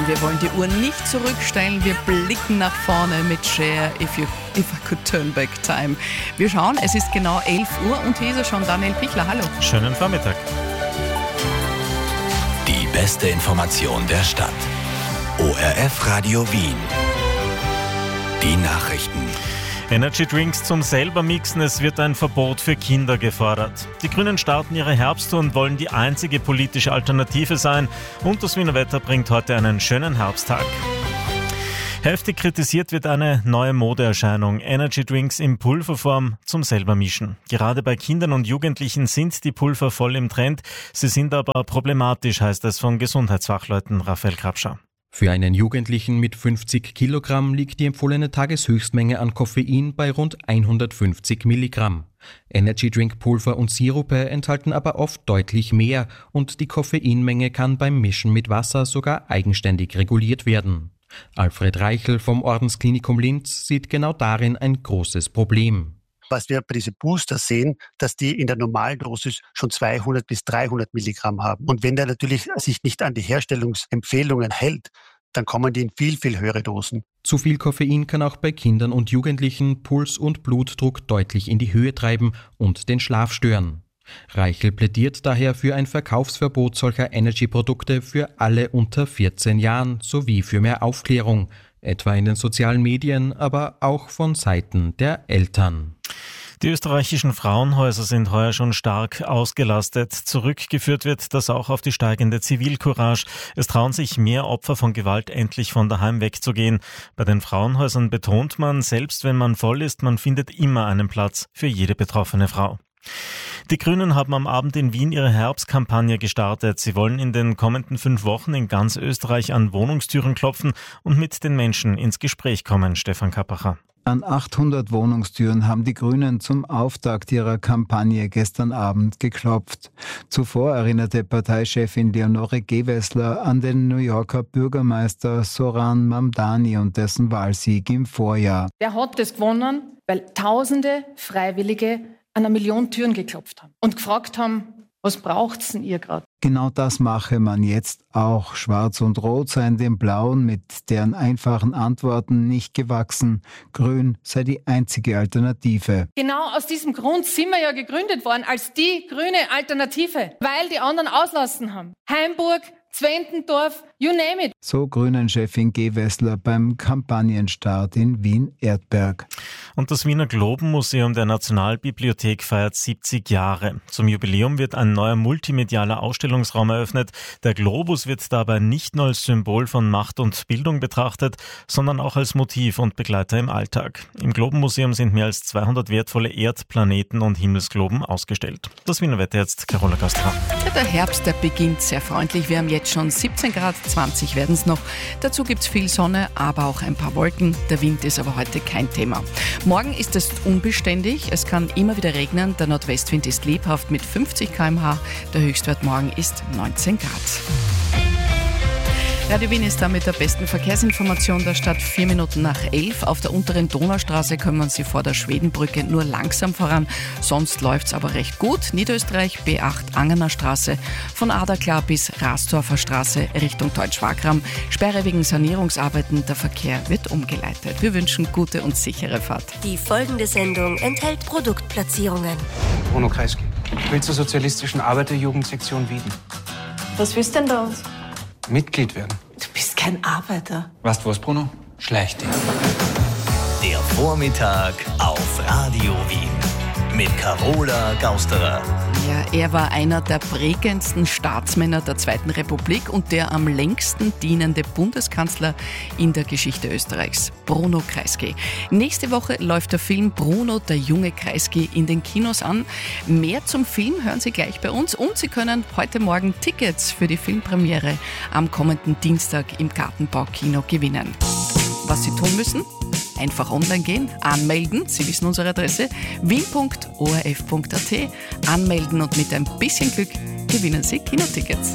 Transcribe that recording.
Nein, wir wollen die Uhr nicht zurückstellen. Wir blicken nach vorne mit Cher, If I Could Turn Back Time. Wir schauen, es ist genau 11 Uhr und hier ist er schon, Daniel Pichler. Hallo. Schönen Vormittag. Die beste Information der Stadt. ORF Radio Wien. Die Nachrichten. Energy Drinks zum selber mixen, es wird ein Verbot für Kinder gefordert. Die Grünen starten ihre Herbsttour und wollen die einzige politische Alternative sein. Und das Wiener Wetter bringt heute einen schönen Herbsttag. Heftig kritisiert wird eine neue Modeerscheinung, Energy Drinks in Pulverform zum selber mischen. Gerade bei Kindern und Jugendlichen sind die Pulver voll im Trend. Sie sind aber problematisch, heißt es von Gesundheitsfachleuten Raphael Krabscher. Für einen Jugendlichen mit 50 Kilogramm liegt die empfohlene Tageshöchstmenge an Koffein bei rund 150 Milligramm. Energy-Drink-Pulver und Sirupe enthalten aber oft deutlich mehr und die Koffeinmenge kann beim Mischen mit Wasser sogar eigenständig reguliert werden. Alfred Reichel vom Ordensklinikum Linz sieht genau darin ein großes Problem. Was wir bei diesen Booster sehen, dass die in der Normaldosis schon 200 bis 300 Milligramm haben. Und wenn der natürlich sich nicht an die Herstellungsempfehlungen hält, dann kommen die in viel, viel höhere Dosen. Zu viel Koffein kann auch bei Kindern und Jugendlichen Puls und Blutdruck deutlich in die Höhe treiben und den Schlaf stören. Reichel plädiert daher für ein Verkaufsverbot solcher Energy-Produkte für alle unter 14 Jahren sowie für mehr Aufklärung, etwa in den sozialen Medien, aber auch von Seiten der Eltern. Die österreichischen Frauenhäuser sind heuer schon stark ausgelastet. Zurückgeführt wird das auch auf die steigende Zivilcourage. Es trauen sich mehr Opfer von Gewalt endlich von daheim wegzugehen. Bei den Frauenhäusern betont man, selbst wenn man voll ist, man findet immer einen Platz für jede betroffene Frau. Die Grünen haben am Abend in Wien ihre Herbstkampagne gestartet. Sie wollen in den kommenden 5 Wochen in ganz Österreich an Wohnungstüren klopfen und mit den Menschen ins Gespräch kommen. Stefan Kappacher. An 800 Wohnungstüren haben die Grünen zum Auftakt ihrer Kampagne gestern Abend geklopft. Zuvor erinnerte Parteichefin Leonore Gewessler an den New Yorker Bürgermeister Zoran Mamdani und dessen Wahlsieg im Vorjahr. Der hat das gewonnen, weil Tausende Freiwillige an 1 Million Türen geklopft haben und gefragt haben, was braucht's denn ihr gerade? Genau das mache man jetzt auch. Schwarz und Rot seien dem Blauen mit deren einfachen Antworten nicht gewachsen. Grün sei die einzige Alternative. Genau aus diesem Grund sind wir ja gegründet worden als die grüne Alternative, weil die anderen auslassen haben. Heimburg, Zwentendorf, you name it. So Grünen-Chefin Gewessler beim Kampagnenstart in Wien-Erdberg. Und das Wiener Globenmuseum der Nationalbibliothek feiert 70 Jahre. Zum Jubiläum wird ein neuer multimedialer Ausstellungsraum eröffnet. Der Globus wird dabei nicht nur als Symbol von Macht und Bildung betrachtet, sondern auch als Motiv und Begleiter im Alltag. Im Globenmuseum sind mehr als 200 wertvolle Erdplaneten und Himmelsgloben ausgestellt. Das Wiener Wetter jetzt, Carola Gastra. Der Herbst, der beginnt sehr freundlich. Wir haben jetzt schon 17 Grad, 20 werden es noch. Dazu gibt es viel Sonne, aber auch ein paar Wolken. Der Wind ist aber heute kein Thema. Morgen ist es unbeständig. Es kann immer wieder regnen. Der Nordwestwind ist lebhaft mit 50 km/h. Der Höchstwert morgen ist 19 Grad. Radio Wien ist da mit der besten Verkehrsinformation der Stadt 4 Minuten nach 11. Auf der unteren Donaustraße kommen Sie vor der Schwedenbrücke nur langsam voran. Sonst läuft es aber recht gut. Niederösterreich B8 Angener Straße von Aderklar bis Rastorfer Straße Richtung Deutsch-Wagram. Sperre wegen Sanierungsarbeiten. Der Verkehr wird umgeleitet. Wir wünschen gute und sichere Fahrt. Die folgende Sendung enthält Produktplatzierungen. Bruno Kreisky. Ich will zur Sozialistischen Arbeiterjugendsektion Wien. Was willst denn da uns? Mitglied werden. Du bist kein Arbeiter. Weißt du was, Bruno? Schleich dich. Der Vormittag auf Radio Wien. Mit Carola Gausterer. Ja, er war einer der prägendsten Staatsmänner der Zweiten Republik und der am längsten dienende Bundeskanzler in der Geschichte Österreichs, Bruno Kreisky. Nächste Woche läuft der Film Bruno, der junge Kreisky in den Kinos an. Mehr zum Film hören Sie gleich bei uns und Sie können heute Morgen Tickets für die Filmpremiere am kommenden Dienstag im Gartenbaukino gewinnen. Was Sie tun müssen? Einfach online gehen, anmelden, Sie wissen unsere Adresse, wien.orf.at, anmelden und mit ein bisschen Glück gewinnen Sie Kinotickets.